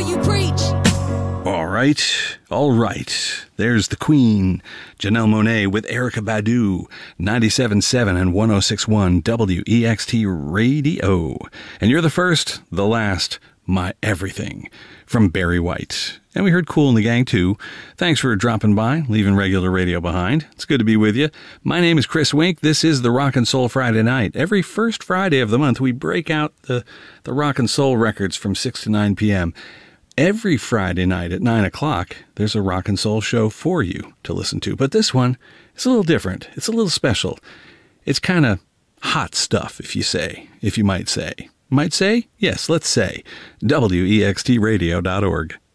you preach. All right. There's the Queen, Janelle Monáe with Erykah Badu, 97.7 and 106.1 WEXT Radio. And you're the first, the last, my everything, from Barry White. And we heard Kool and the Gang, too. Thanks for dropping by, leaving regular radio behind. It's good to be with you. My name is Chris Wink. This is the Rock and Soul Friday Night. Every first Friday of the month, we break out the rock and soul records from 6 to 9 p.m., Every Friday night at 9 o'clock, there's a rock and soul show for you to listen to. But this one is a little different. It's a little special. It's kind of hot stuff, if you might say. Might say? Yes, let's say. WEXTradio.org.